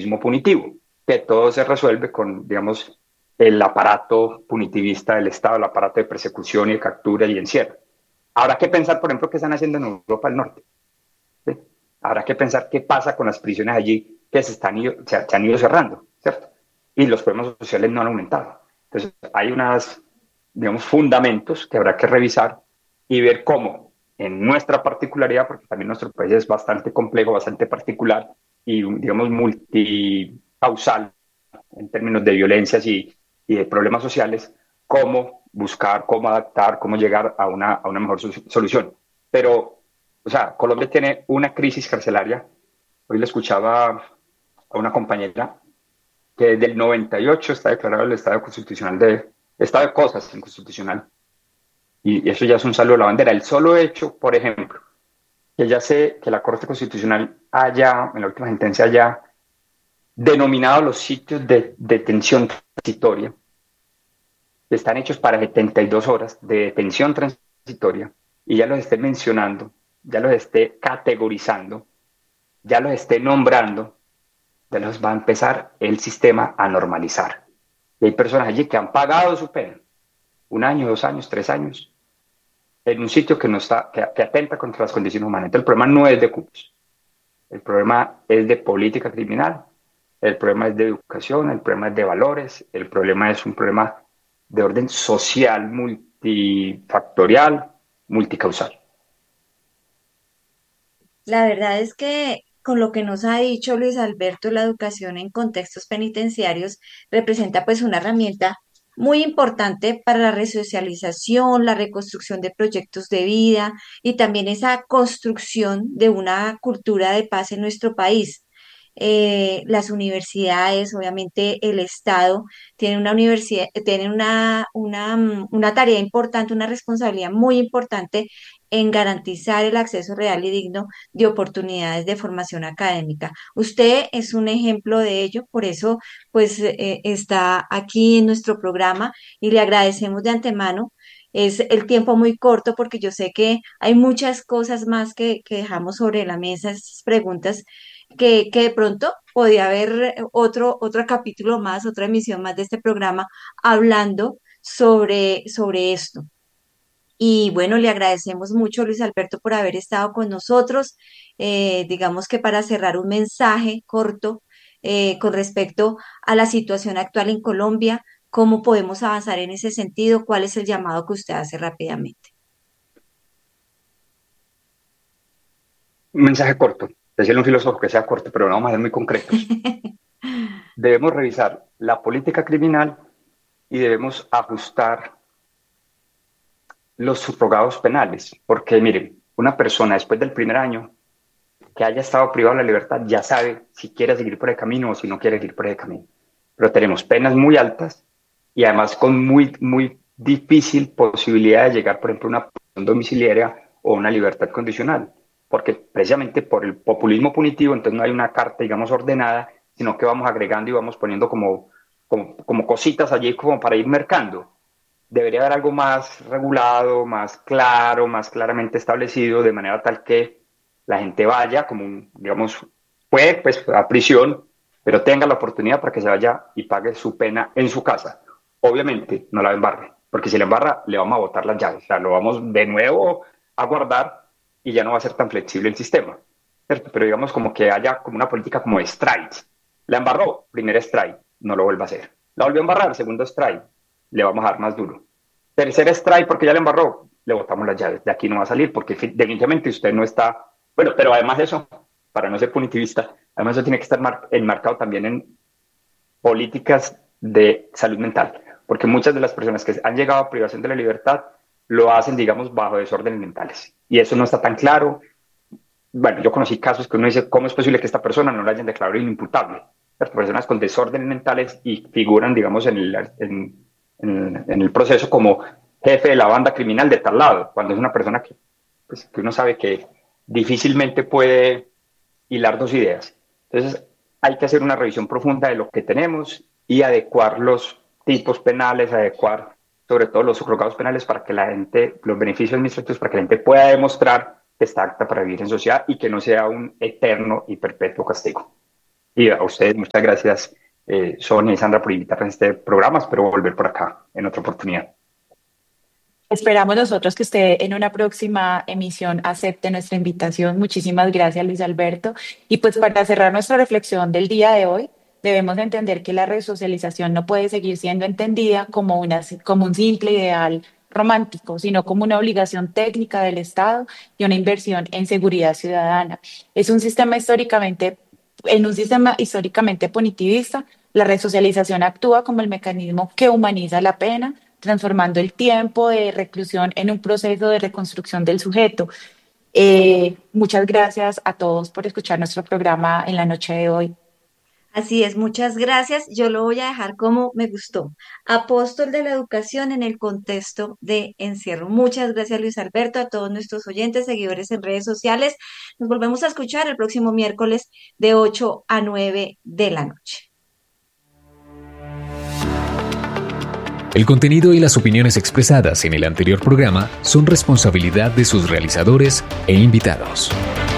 conductismo punitivo, que todo se resuelve con, digamos, el aparato punitivista del Estado, el aparato de persecución y de captura y encierro. Habrá que pensar, por ejemplo, qué están haciendo en Europa del Norte. ¿Sí? Habrá que pensar qué pasa con las prisiones allí que se han ido cerrando, ¿cierto? Y los problemas sociales no han aumentado. Entonces, hay unos, digamos, fundamentos que habrá que revisar y ver cómo, en nuestra particularidad, porque también nuestro país es bastante complejo, bastante particular y, digamos, multicausal en términos de violencias y de problemas sociales, cómo buscar, cómo adaptar, cómo llegar a una mejor solución. Pero, o sea, Colombia tiene una crisis carcelaria. Hoy le escuchaba a una compañera que desde el 98 está declarado el estado constitucional estado de cosas inconstitucional. Y eso ya es un saludo a la bandera. El solo hecho, por ejemplo, que ya sé que la Corte Constitucional haya, en la última sentencia, haya denominado los sitios de detención transitoria, que están hechos para 72 horas de detención transitoria, y ya los esté mencionando, ya los esté categorizando, ya los esté nombrando, ya los va a empezar el sistema a normalizar. Y hay personas allí que han pagado su pena, 1 año, 2 años, 3 años, en un sitio que, no está, que atenta contra las condiciones humanas. Entonces, el problema no es de cupos, el problema es de política criminal, el problema es de educación, el problema es de valores, el problema es un problema de orden social, multifactorial, multicausal. La verdad es que con lo que nos ha dicho Luis Alberto, la educación en contextos penitenciarios representa pues una herramienta muy importante para la resocialización, la reconstrucción de proyectos de vida y también esa construcción de una cultura de paz en nuestro país. Las universidades, obviamente el Estado, tienen una universidad, tienen una tarea importante, una responsabilidad muy importante en garantizar el acceso real y digno de oportunidades de formación académica. Usted es un ejemplo de ello, por eso pues está aquí en nuestro programa y le agradecemos de antemano. Es el tiempo muy corto porque yo sé que hay muchas cosas más que dejamos sobre la mesa, estas preguntas que de pronto podía haber otro capítulo más, otra emisión más de este programa hablando sobre esto. Y bueno, le agradecemos mucho, Luis Alberto, por haber estado con nosotros. Digamos que para cerrar un mensaje corto con respecto a la situación actual en Colombia, cómo podemos avanzar en ese sentido, cuál es el llamado que usted hace rápidamente. Un mensaje corto, decirle a un filósofo que sea corto, pero no vamos a ser muy concretos. Debemos revisar la política criminal y debemos ajustar los subrogados penales, porque miren, una persona después del primer año que haya estado privado de la libertad ya sabe si quiere seguir por el camino o si no quiere seguir por el camino. Pero tenemos penas muy altas y además con muy difícil posibilidad de llegar, por ejemplo, a una prisión domiciliaria o una libertad condicional, porque precisamente por el populismo punitivo, entonces no hay una carta, digamos, ordenada, sino que vamos agregando y vamos poniendo como cositas allí como para ir mercando. Debería haber algo más regulado, más claro, más claramente establecido, de manera tal que la gente vaya, como, digamos, puede, pues, a prisión, pero tenga la oportunidad para que se vaya y pague su pena en su casa. Obviamente, no la embarre, porque si la embarra, le vamos a botar las llaves, o sea, lo vamos de nuevo a guardar y ya no va a ser tan flexible el sistema, ¿cierto? Pero digamos como que haya como una política como de strikes. La embarró, primer strike, no lo vuelva a hacer. La volvió a embarrar, segundo strike, le vamos a dar más duro. Tercer strike, porque ya le embarró, le botamos las llaves. De aquí no va a salir, porque definitivamente usted no está. Bueno, pero además de eso, para no ser punitivista, además eso tiene que estar enmarcado también en políticas de salud mental, porque muchas de las personas que han llegado a privación de la libertad lo hacen, digamos, bajo desórdenes mentales. Y eso no está tan claro. Bueno, yo conocí casos que uno dice, ¿cómo es posible que esta persona no la hayan declarado inimputable? Las personas con desórdenes mentales y figuran, digamos, en el proceso como jefe de la banda criminal de tal lado, cuando es una persona que, pues, que uno sabe que difícilmente puede hilar dos ideas. Entonces, hay que hacer una revisión profunda de lo que tenemos y adecuar los tipos penales, adecuar sobre todo los subrogados penales para que la gente, los beneficios administrativos, para que la gente pueda demostrar que está apta para vivir en sociedad y que no sea un eterno y perpetuo castigo. Y a ustedes, muchas gracias, Sonia y Sandra, por invitarme a este programa. Espero volver por acá en otra oportunidad. Esperamos nosotros que usted en una próxima emisión acepte nuestra invitación. Muchísimas gracias, Luis Alberto. Y pues para cerrar nuestra reflexión del día de hoy, debemos entender que la resocialización no puede seguir siendo entendida como un simple ideal romántico, sino como una obligación técnica del Estado y una inversión en seguridad ciudadana. En un sistema históricamente punitivista, la resocialización actúa como el mecanismo que humaniza la pena, transformando el tiempo de reclusión en un proceso de reconstrucción del sujeto. Muchas gracias a todos por escuchar nuestro programa en la noche de hoy. Así es, muchas gracias. Yo lo voy a dejar como me gustó. Apóstol de la educación en el contexto de encierro. Muchas gracias, Luis Alberto, a todos nuestros oyentes, seguidores en redes sociales. Nos volvemos a escuchar el próximo miércoles de 8 a 9 de la noche. El contenido y las opiniones expresadas en el anterior programa son responsabilidad de sus realizadores e invitados.